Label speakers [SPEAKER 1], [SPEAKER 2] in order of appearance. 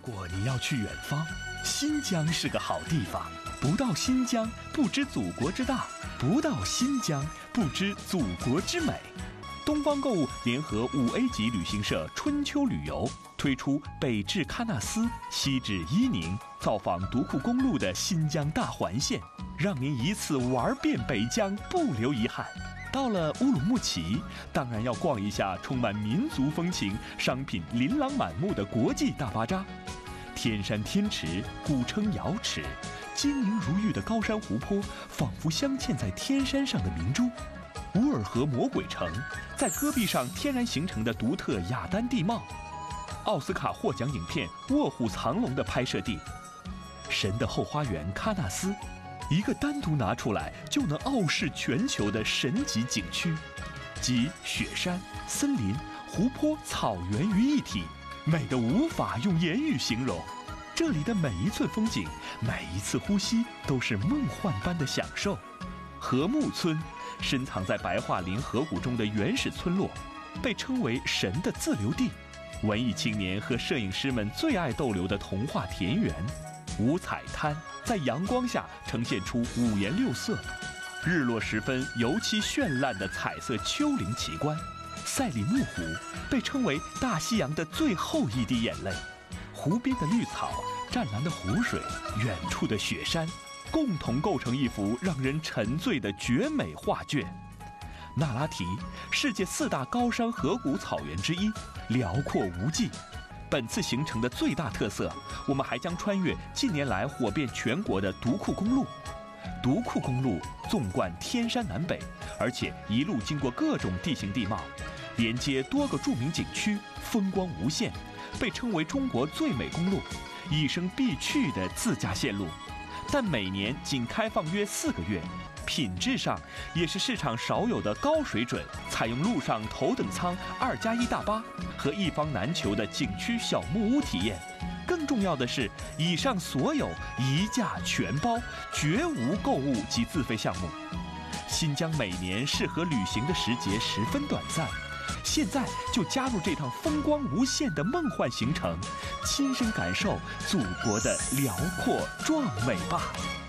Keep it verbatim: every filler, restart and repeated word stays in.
[SPEAKER 1] 果你要去远方，新疆是个好地方。不到新疆，不知祖国之大；不到新疆，不知祖国之美。东方购物联合五 A 级旅行社春秋旅游推出北至喀纳斯，西至伊宁，造访独库公路的新疆大环线，让您一次玩遍北疆，不留遗憾。到了乌鲁木齐，当然要逛一下充满民族风情、商品琳琅满目的国际大巴扎。天山天池，古称瑶池，晶莹如玉的高山湖泊，仿佛镶嵌在天山上的明珠。乌尔河魔鬼城，在戈壁上天然形成的独特雅丹地貌。奥斯卡获奖影片《卧虎藏龙》的拍摄地。神的后花园喀纳斯，一个单独拿出来就能傲视全球的神级景区，集雪山、森林、湖泊、草原于一体，美得无法用言语形容。这里的每一寸风景，每一次呼吸，都是梦幻般的享受。禾木村，深藏在白桦林河谷中的原始村落，被称为神的自留地，文艺青年和摄影师们最爱逗留的童话田园。五彩滩在阳光下呈现出五颜六色，日落时分尤其绚烂的彩色丘陵奇观。赛里木湖被称为大西洋的最后一滴眼泪，湖边的绿草、湛蓝的湖水、远处的雪山，共同构成一幅让人沉醉的绝美画卷。那拉提，世界四大高山河谷草原之一，辽阔无际。本次行程的最大特色，我们还将穿越近年来火遍全国的独库公路。独库公路纵贯天山南北，而且一路经过各种地形地貌，连接多个著名景区，风光无限，被称为中国最美公路，一生必去的自家线路。但每年仅开放约四个月，品质上也是市场少有的高水准，采用路上头等舱二加一大巴和一房难求的景区小木屋体验。更重要的是，以上所有一价全包，绝无购物及自费项目。新疆每年适合旅行的时节十分短暂，现在就加入这趟风光无限的梦幻行程，亲身感受祖国的辽阔壮美吧。